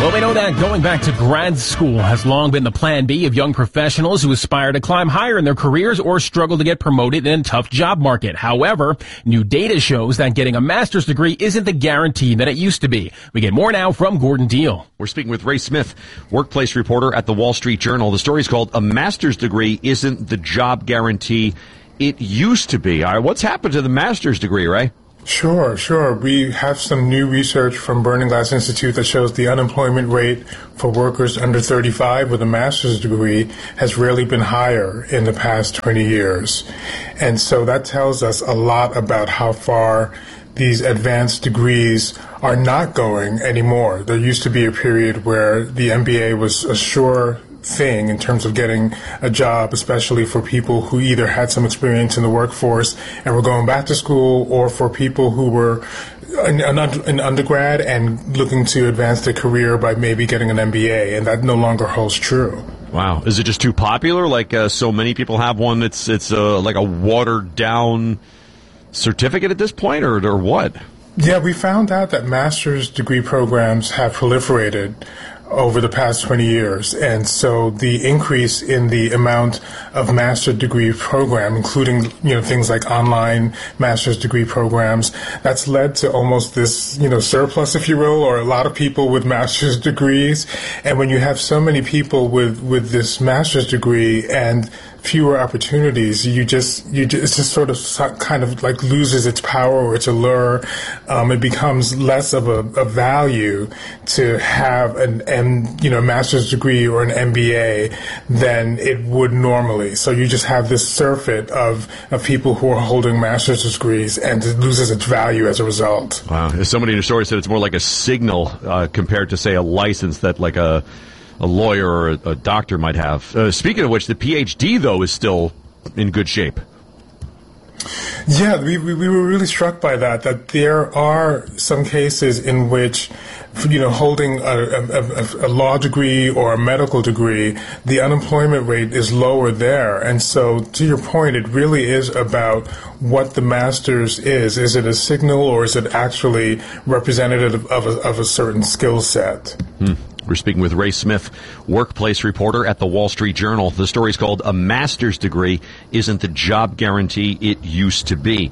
Well, we know that going back to grad school has long been the plan B of young professionals who aspire to climb higher in their careers or struggle to get promoted in a tough job market. However, new data shows that getting a master's degree isn't the guarantee that it used to be. We get more now from Gordon Deal. We're speaking with Ray Smith, workplace reporter at the Wall Street Journal. The story's called "A Master's Degree Isn't the Job Guarantee It Used to Be." All right, what's happened to the master's degree, Ray? Sure. We have some new research from Burning Glass Institute that shows the unemployment rate for workers under 35 with a master's degree has rarely been higher in the past 20 years. And so that tells us a lot about how far these advanced degrees are not going anymore. There used to be a period where the MBA was a sure thing in terms of getting a job, especially for people who either had some experience in the workforce and were going back to school, or for people who were in undergrad and looking to advance their career by maybe getting an MBA, and that no longer holds true. Wow. Is it just too popular? Like so many people have one, it's like a watered down certificate at this point, or what? Yeah, we found out that master's degree programs have proliferated over the past 20 years. And so the increase in the amount of master's degree program, including, things like online master's degree programs, that's led to almost this, surplus, if you will, or a lot of people with master's degrees. And when you have so many people with this master's degree and fewer opportunities, it just sort of kind of like loses its power or its allure. It becomes less of a value to have a master's degree or an MBA than it would normally. So you just have this surfeit of people who are holding master's degrees, and it loses its value as a result. Wow. Somebody in the story said it's more like a signal compared to, say, a license that like a lawyer or a doctor might have. Speaking of which, the PhD, though, is still in good shape. Yeah, we were really struck by that there are some cases in which, holding a law degree or a medical degree, the unemployment rate is lower there. And so, to your point, it really is about what the master's is. Is it a signal, or is it actually representative of a certain skill set? We're speaking with Ray Smith, workplace reporter at the Wall Street Journal. The story's called "A Master's Degree Isn't the Job Guarantee It Used to Be."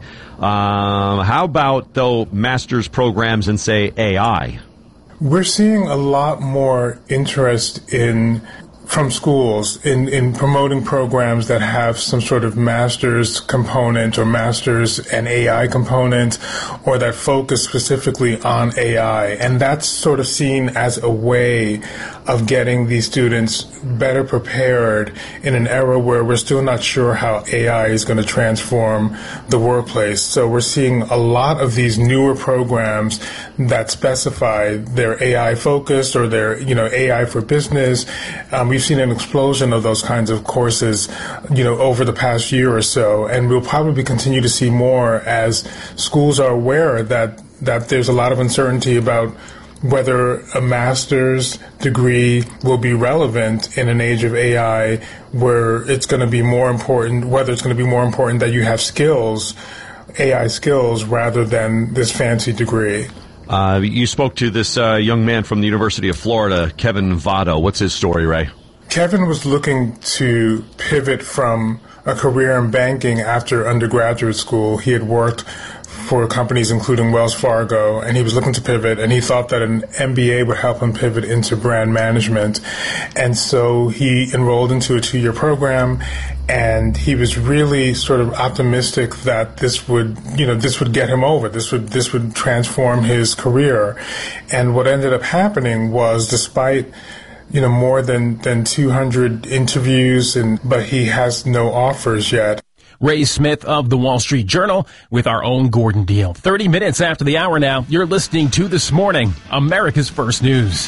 How about, though, master's programs in, say, AI? We're seeing a lot more interest from schools in promoting programs that have some sort of master's component or master's and AI component, or that focus specifically on AI. And that's sort of seen as a way of getting these students better prepared in an era where we're still not sure how AI is going to transform the workplace. So we're seeing a lot of these newer programs that specify their AI focused, or their, AI for business. We've seen an explosion of those kinds of courses, over the past year or so, and we'll probably continue to see more as schools are aware that there's a lot of uncertainty about whether a master's degree will be relevant in an age of AI, where it's going to be more important, that you have skills, AI skills, rather than this fancy degree. You spoke to this young man from the University of Florida, Kevin Votto. What's his story, Ray? Kevin was looking to pivot from a career in banking after undergraduate school. He had worked for companies including Wells Fargo, and he was looking to pivot, and he thought that an MBA would help him pivot into brand management. And so he enrolled into a 2-year program, and he was really sort of optimistic that this would get him over. This would transform his career. And what ended up happening was, despite more than 200 interviews, but he has no offers yet. Ray Smith of the Wall Street Journal with our own Gordon Deal. 30 minutes after the hour now, you're listening to This Morning, America's First News.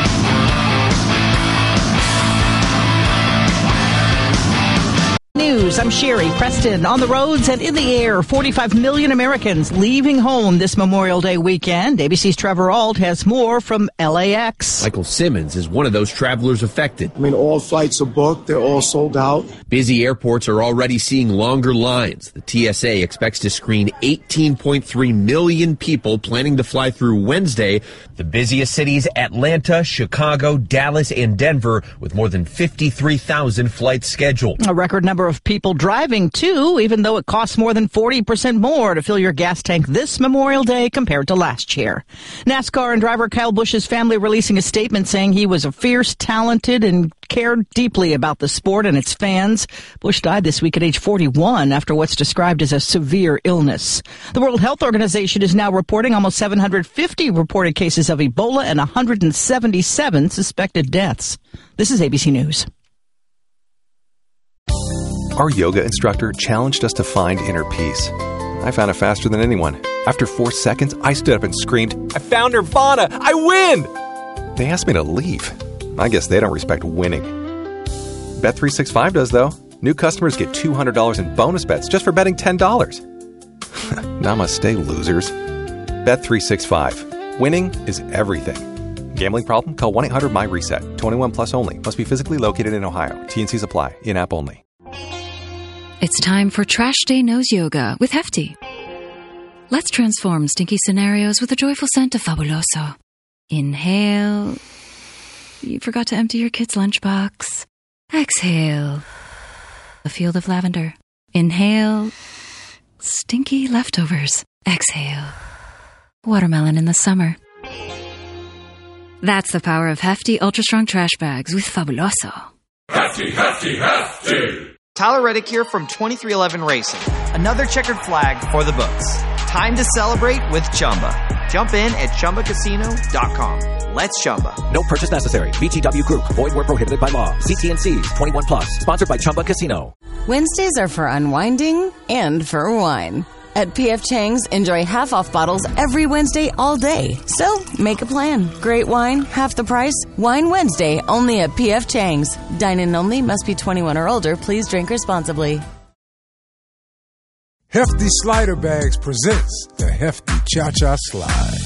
News News. I'm Sherry Preston. On the roads and in the air, 45 million Americans leaving home this Memorial Day weekend. ABC's Trevor Ault has more from LAX. Michael Simmons is one of those travelers affected. I mean, all flights are booked. They're all sold out. Busy airports are already seeing longer lines. The TSA expects to screen 18.3 million people planning to fly through Wednesday. The busiest cities, Atlanta, Chicago, Dallas, and Denver, with more than 53,000 flights scheduled. A record number of people driving, too, even though it costs more than 40% more to fill your gas tank this Memorial Day compared to last year. NASCAR and driver Kyle Busch's family releasing a statement saying he was a fierce, talented, and cared deeply about the sport and its fans. Busch died this week at age 41 after what's described as a severe illness. The World Health Organization is now reporting almost 750 reported cases of Ebola and 177 suspected deaths. This is ABC News. Our yoga instructor challenged us to find inner peace. I found it faster than anyone. After 4 seconds, I stood up and screamed, "I found Nirvana! I win!" They asked me to leave. I guess they don't respect winning. Bet365 does, though. New customers get $200 in bonus bets just for betting $10. Namaste, losers. Bet365. Winning is everything. Gambling problem? Call 1-800-MY-RESET. 21 plus only. Must be physically located in Ohio. T&Cs apply. In-app only. It's time for Trash Day Nose Yoga with Hefty. Let's transform stinky scenarios with a joyful scent of Fabuloso. Inhale. You forgot to empty your kid's lunchbox. Exhale. A field of lavender. Inhale. Stinky leftovers. Exhale. Watermelon in the summer. That's the power of Hefty Ultra Strong Trash Bags with Fabuloso. Hefty, Hefty, Hefty! Tyler Reddick here from 2311 Racing. Another checkered flag for the books. Time to celebrate with Chumba. Jump in at ChumbaCasino.com. Let's Chumba. No purchase necessary. VGW Group. Void where prohibited by law. See T&Cs. 21 plus. Sponsored by Chumba Casino. Wednesdays are for unwinding and for wine. At P.F. Chang's, enjoy half-off bottles every Wednesday all day. So, make a plan. Great wine, half the price. Wine Wednesday, only at P.F. Chang's. Dine-in only, must be 21 or older. Please drink responsibly. Hefty Slider Bags presents the Hefty Cha-Cha Slide.